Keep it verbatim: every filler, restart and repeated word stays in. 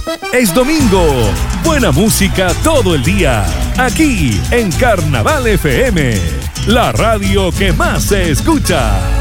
Es domingo. Buena música todo el día. Aquí en Carnaval F M. La radio que más se escucha.